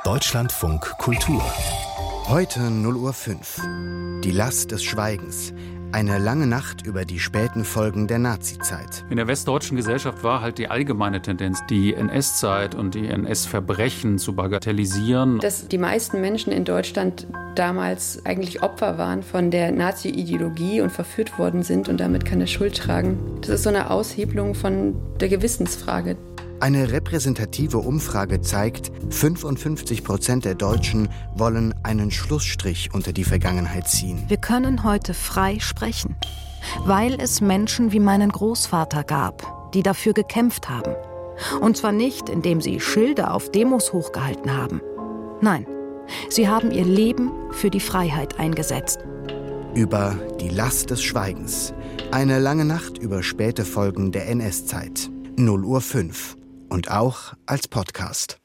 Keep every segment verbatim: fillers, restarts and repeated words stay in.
Deutschlandfunk Kultur. Heute null Uhr fünf. Die Last des Schweigens. Eine lange Nacht über die späten Folgen der Nazizeit. In der westdeutschen Gesellschaft war halt die allgemeine Tendenz, die N S-Zeit und die N S-Verbrechen zu bagatellisieren. Dass die meisten Menschen in Deutschland damals eigentlich Opfer waren von der Nazi-Ideologie und verführt worden sind und damit keine Schuld tragen. Das ist so eine Aushebelung von der Gewissensfrage. Eine repräsentative Umfrage zeigt, fünfundfünfzig Prozent der Deutschen wollen einen Schlussstrich unter die Vergangenheit ziehen. Wir können heute frei sprechen, weil es Menschen wie meinen Großvater gab, die dafür gekämpft haben. Und zwar nicht, indem sie Schilder auf Demos hochgehalten haben. Nein, sie haben ihr Leben für die Freiheit eingesetzt. Über die Last des Schweigens. Eine lange Nacht über späte Folgen der N S-Zeit. null Uhr fünf. Und auch als Podcast.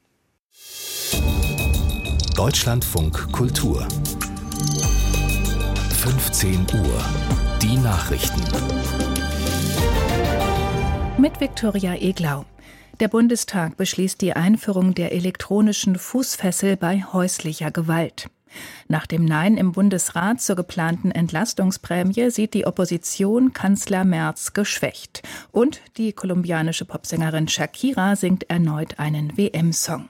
Deutschlandfunk Kultur. fünfzehn Uhr. Die Nachrichten. Mit Viktoria Eglau. Der Bundestag beschließt die Einführung der elektronischen Fußfessel bei häuslicher Gewalt. Nach dem Nein im Bundesrat zur geplanten Entlastungsprämie sieht die Opposition Kanzler Merz geschwächt. Und die kolumbianische Popsängerin Shakira singt erneut einen W M-Song.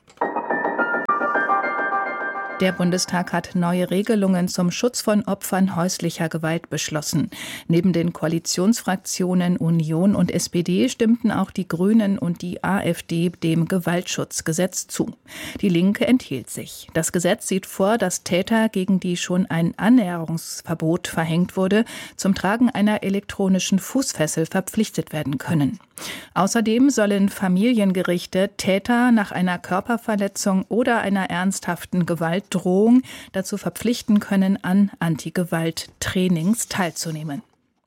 Der Bundestag hat neue Regelungen zum Schutz von Opfern häuslicher Gewalt beschlossen. Neben den Koalitionsfraktionen Union und S P D stimmten auch die Grünen und die AfD dem Gewaltschutzgesetz zu. Die Linke enthielt sich. Das Gesetz sieht vor, dass Täter, gegen die schon ein Annäherungsverbot verhängt wurde, zum Tragen einer elektronischen Fußfessel verpflichtet werden können. Außerdem sollen Familiengerichte Täter nach einer Körperverletzung oder einer ernsthaften Gewaltdrohung dazu verpflichten können, an Antigewalt-Trainings teilzunehmen.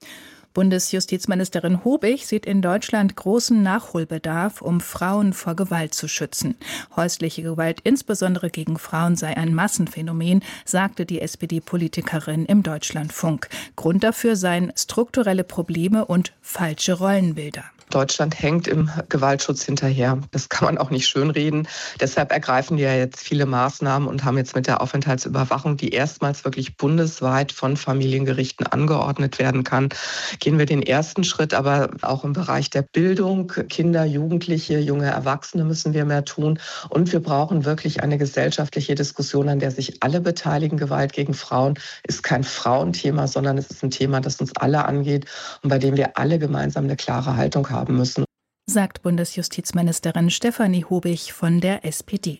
Bundesjustizministerin Hobig sieht in Deutschland großen Nachholbedarf, um Frauen vor Gewalt zu schützen. Häusliche Gewalt, insbesondere gegen Frauen, sei ein Massenphänomen, sagte die S P D-Politikerin im Deutschlandfunk. Grund dafür seien strukturelle Probleme und falsche Rollenbilder. Deutschland hängt im Gewaltschutz hinterher. Das kann man auch nicht schönreden. Deshalb ergreifen wir ja jetzt viele Maßnahmen und haben jetzt mit der Aufenthaltsüberwachung, die erstmals wirklich bundesweit von Familiengerichten angeordnet werden kann, gehen wir den ersten Schritt. Aber auch im Bereich der Bildung, Kinder, Jugendliche, junge Erwachsene müssen wir mehr tun. Und wir brauchen wirklich eine gesellschaftliche Diskussion, an der sich alle beteiligen. Gewalt gegen Frauen ist kein Frauenthema, sondern es ist ein Thema, das uns alle angeht und bei dem wir alle gemeinsam eine klare Haltung haben. haben müssen. Sagt Bundesjustizministerin Stefanie Hobig von der S P D.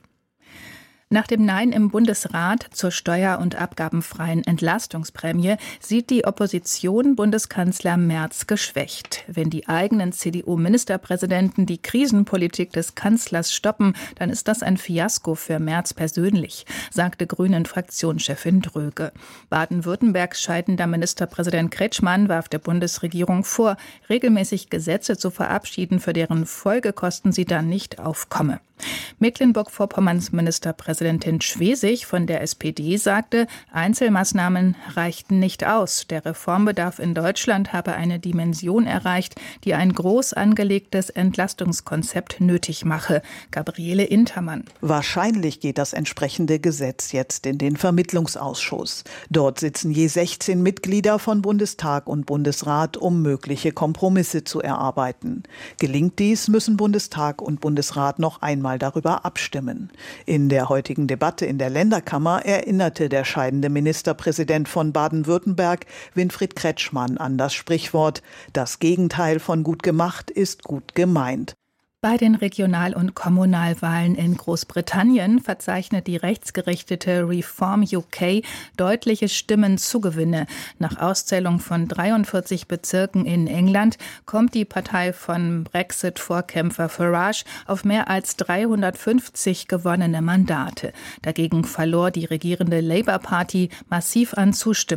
Nach dem Nein im Bundesrat zur steuer- und abgabenfreien Entlastungsprämie sieht die Opposition Bundeskanzler Merz geschwächt. Wenn die eigenen C D U-Ministerpräsidenten die Krisenpolitik des Kanzlers stoppen, dann ist das ein Fiasko für Merz persönlich, sagte Grünen-Fraktionschefin Dröge. Baden-Württembergs scheidender Ministerpräsident Kretschmann warf der Bundesregierung vor, regelmäßig Gesetze zu verabschieden, für deren Folgekosten sie dann nicht aufkomme. Mecklenburg-Vorpommerns Ministerpräsidentin Schwesig von der S P D sagte, Einzelmaßnahmen reichten nicht aus. Der Reformbedarf in Deutschland habe eine Dimension erreicht, die ein groß angelegtes Entlastungskonzept nötig mache. Gabriele Intermann. Wahrscheinlich geht das entsprechende Gesetz jetzt in den Vermittlungsausschuss. Dort sitzen je sechzehn Mitglieder von Bundestag und Bundesrat, um mögliche Kompromisse zu erarbeiten. Gelingt dies, müssen Bundestag und Bundesrat noch einmal darüber abstimmen. In der heutigen Debatte in der Länderkammer erinnerte der scheidende Ministerpräsident von Baden-Württemberg, Winfried Kretschmann, an das Sprichwort: Das Gegenteil von gut gemacht ist gut gemeint. Bei den Regional- und Kommunalwahlen in Großbritannien verzeichnet die rechtsgerichtete Reform U K deutliche Stimmenzugewinne. Nach Auszählung von dreiundvierzig Bezirken in England kommt die Partei von Brexit-Vorkämpfer Farage auf mehr als dreihundertfünfzig gewonnene Mandate. Dagegen verlor die regierende Labour Party massiv an Zustimmung.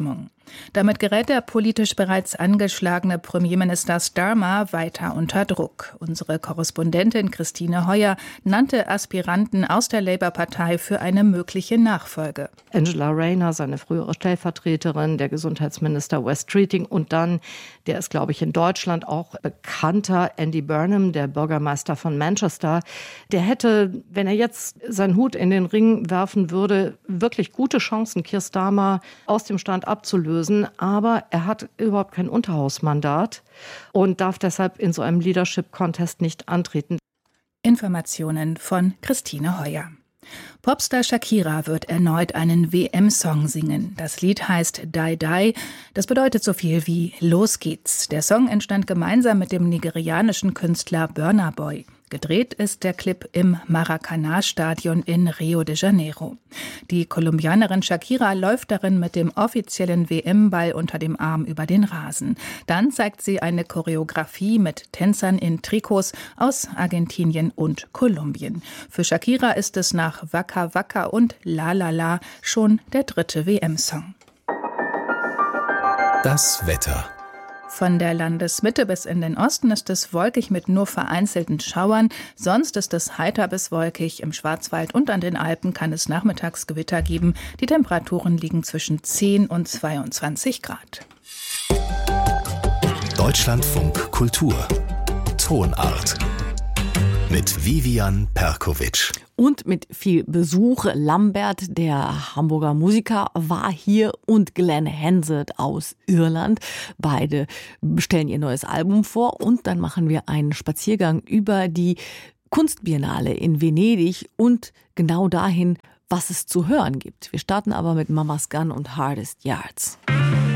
Damit gerät der politisch bereits angeschlagene Premierminister Starmer weiter unter Druck. Unsere Korrespondentin Christine Heuer nannte Aspiranten aus der Labour-Partei für eine mögliche Nachfolge. Angela Rayner, seine frühere Stellvertreterin, der Gesundheitsminister Wes Streeting und dann, der ist, glaube ich, in Deutschland auch bekannter, Andy Burnham, der Bürgermeister von Manchester. Der hätte, wenn er jetzt seinen Hut in den Ring werfen würde, wirklich gute Chancen, Keir Starmer aus dem Stand abzulösen. Aber er hat überhaupt kein Unterhausmandat und darf deshalb in so einem Leadership-Contest nicht antreten. Informationen von Christine Heuer. Popstar Shakira wird erneut einen W M-Song singen. Das Lied heißt Die Die. Das bedeutet so viel wie Los geht's. Der Song entstand gemeinsam mit dem nigerianischen Künstler Burna Boy. Gedreht ist der Clip im Maracanã-Stadion in Rio de Janeiro. Die Kolumbianerin Shakira läuft darin mit dem offiziellen W M-Ball unter dem Arm über den Rasen. Dann zeigt sie eine Choreografie mit Tänzern in Trikots aus Argentinien und Kolumbien. Für Shakira ist es nach Waka Waka und La La La schon der dritte W M-Song. Das Wetter. Von der Landesmitte bis in den Osten ist es wolkig mit nur vereinzelten Schauern. Sonst ist es heiter bis wolkig. Im Schwarzwald und an den Alpen kann es nachmittags Gewitter geben. Die Temperaturen liegen zwischen zehn und zweiundzwanzig Grad. Deutschlandfunk Kultur. Tonart. Mit Vivian Perkovic. Und mit viel Besuch. Lambert, der Hamburger Musiker, war hier und Glenn Hansard aus Irland. Beide stellen ihr neues Album vor und dann machen wir einen Spaziergang über die Kunstbiennale in Venedig und genau dahin, was es zu hören gibt. Wir starten aber mit Mama's Gun und Hardest Yards.